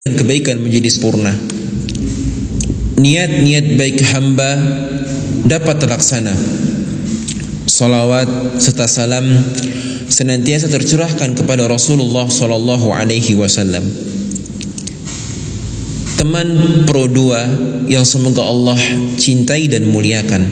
dan kebaikan menjadi sempurna. Niat-niat baik hamba dapat terlaksana. Salawat serta salam senantiasa tercurahkan kepada Rasulullah sallallahu alaihi wasallam. Teman Pro 2 yang semoga Allah cintai dan muliakan.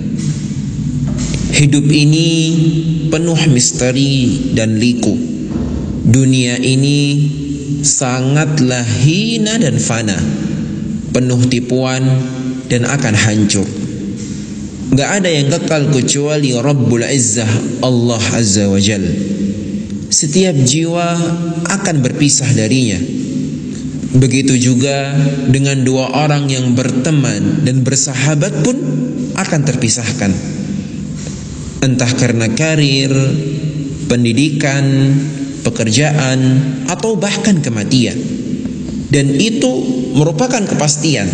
Hidup ini penuh misteri dan liku. Dunia ini sangatlah hina dan fana, penuh tipuan dan akan hancur. Gak ada yang kekal kecuali Rabbul Izzah, Allah Azza wa Jal. Setiap jiwa akan berpisah darinya. Begitu juga dengan dua orang yang berteman dan bersahabat pun akan terpisahkan. Entah karena karir, pendidikan, pekerjaan, atau bahkan kematian. Dan itu merupakan kepastian.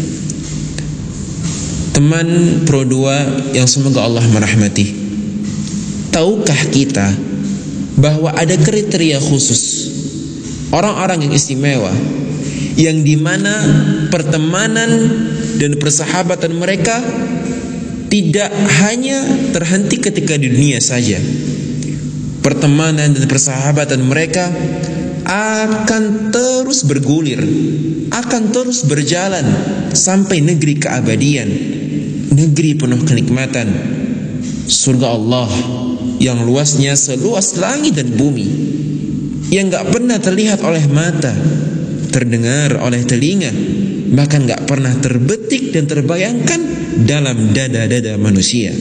Teman Pro 2 yang semoga Allah merahmati, tahukah kita bahwa ada kriteria khusus orang-orang yang istimewa, yang dimana pertemanan dan persahabatan mereka tidak hanya terhenti ketika di dunia saja. Pertemanan dan persahabatan mereka akan terus bergulir, akan terus berjalan sampai negeri keabadian, negeri penuh kenikmatan, surga Allah yang luasnya seluas langit dan bumi, yang gak pernah terlihat oleh mata, terdengar oleh telinga, bahkan gak pernah terbetik dan terbayangkan dalam dada-dada manusia.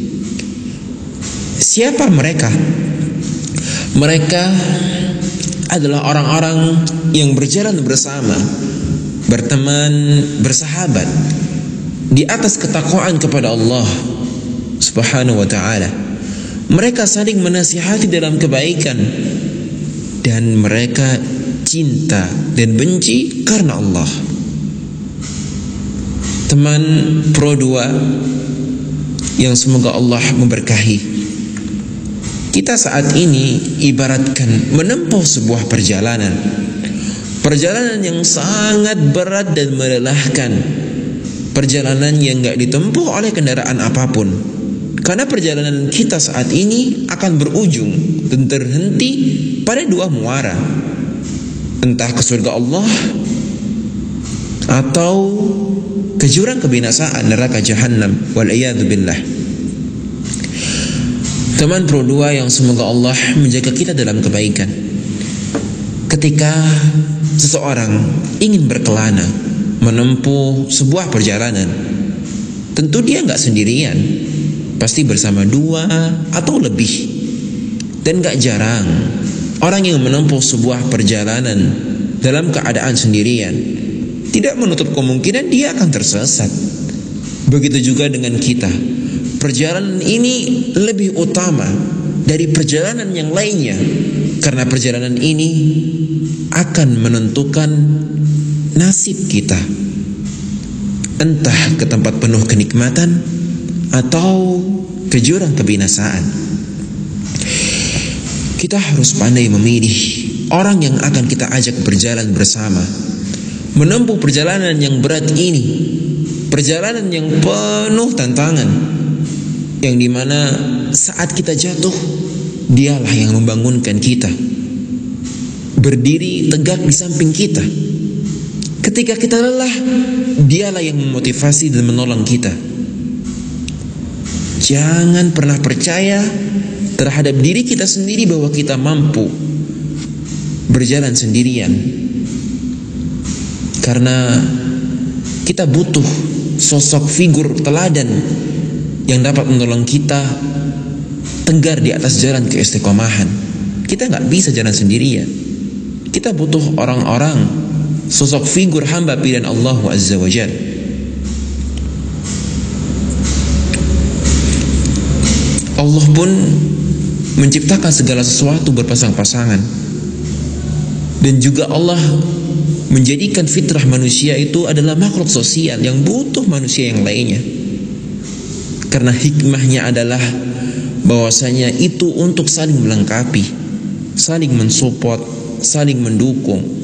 Siapa mereka? Mereka adalah orang-orang yang berjalan bersama, berteman, bersahabat di atas ketakwaan kepada Allah Subhanahu wa ta'ala. Mereka saling menasihati dalam kebaikan, dan mereka cinta dan benci karena Allah. Teman Pro 2 yang semoga Allah memberkahi, kita saat ini ibaratkan menempuh sebuah perjalanan yang sangat berat dan melelahkan, perjalanan yang gak ditempuh oleh kendaraan apapun, karena perjalanan kita saat ini akan berujung dan terhenti pada dua muara, entah ke surga Allah atau ke jurang kebinasaan neraka Jahannam, wal'iyadu billah. Teman Pro 2 yang semoga Allah menjaga kita dalam kebaikan, ketika seseorang ingin berkelana menempuh sebuah perjalanan, tentu dia gak sendirian, pasti bersama dua atau lebih. Dan gak jarang orang yang menempuh sebuah perjalanan dalam keadaan sendirian tidak menutup kemungkinan dia akan tersesat. Begitu juga dengan kita. Perjalanan ini lebih utama dari perjalanan yang lainnya, karena perjalanan ini akan menentukan nasib kita, entah ke tempat penuh kenikmatan atau ke jurang kebinasaan. Kita harus pandai memilih orang yang akan kita ajak berjalan bersama, menempuh perjalanan yang berat ini, perjalanan yang penuh tantangan, yang dimana saat kita jatuh, dialah yang membangunkan kita, berdiri tegak di samping kita. Ketika kita lelah, dialah yang memotivasi dan menolong kita. Jangan pernah percaya terhadap diri kita sendiri bahwa kita mampu berjalan sendirian, karena kita butuh sosok figur teladan yang dapat menolong kita tegar di atas jalan keistiqomahan. Kita gak bisa jalan sendirian. Kita butuh orang-orang, sosok figur hamba pilihan Allah Azza wa Jal. Allah pun menciptakan segala sesuatu berpasang-pasangan, dan juga Allah menjadikan fitrah manusia itu adalah makhluk sosial yang butuh manusia yang lainnya. Karena hikmahnya adalah bahwasanya itu untuk saling melengkapi, saling mensupport, saling mendukung,